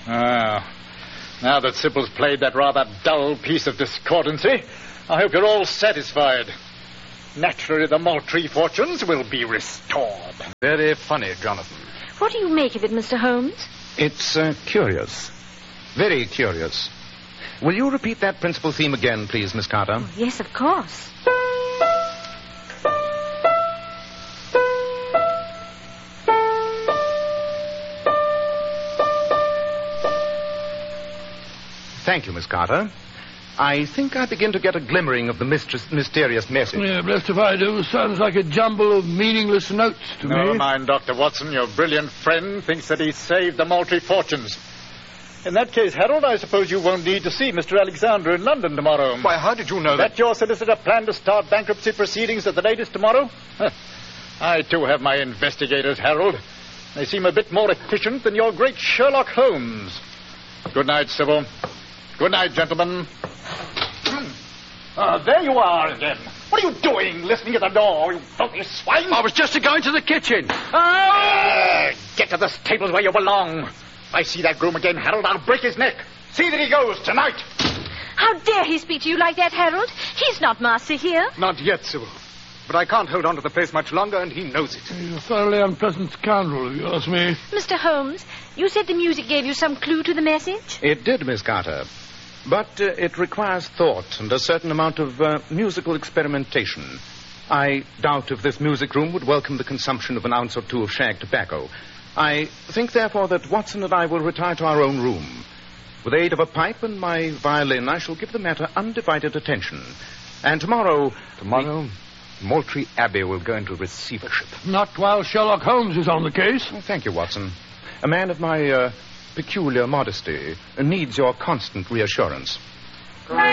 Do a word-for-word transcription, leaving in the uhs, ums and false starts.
Ah, now that Sybil's played that rather dull piece of discordancy, I hope you're all satisfied. Naturally, the Moultrie fortunes will be restored. Very funny, Jonathan. What do you make of it, Mister Holmes? It's uh, curious. Very curious. Will you repeat that principal theme again, please, Miss Carter? Oh, yes, of course. Thank you, Miss Carter. I think I begin to get a glimmering of the mistress, mysterious message. Yeah, blessed if I do. Sounds like a jumble of meaningless notes to Never me. mind, Doctor Watson. Your brilliant friend thinks that he saved the Moultrie fortunes. In that case, Harold, I suppose you won't need to see Mister Alexander in London tomorrow. Why, how did you know that? That your solicitor planned to start bankruptcy proceedings at the latest tomorrow? I, too, have my investigators, Harold. They seem a bit more efficient than your great Sherlock Holmes. Good night, Sybil. Good night, gentlemen. Ah, there you are again. What are you doing, listening at the door, you filthy swine? I was just going to the kitchen. Ah, get to the stables where you belong. If I see that groom again, Harold, I'll break his neck. See that he goes tonight. How dare he speak to you like that, Harold? He's not master here. Not yet, Sybil. But I can't hold on to the place much longer, and he knows it. He's a thoroughly unpleasant scoundrel, if you ask me. Mister Holmes, you said the music gave you some clue to the message? It did, Miss Carter. But uh, it requires thought and a certain amount of uh, musical experimentation. I doubt if this music room would welcome the consumption of an ounce or two of shag tobacco. I think, therefore, that Watson and I will retire to our own room. With the aid of a pipe and my violin, I shall give the matter undivided attention. And tomorrow... Tomorrow, Moultrie Abbey will go into receivership. Not while Sherlock Holmes is on the case. Oh, thank you, Watson. A man of my uh, peculiar modesty needs your constant reassurance.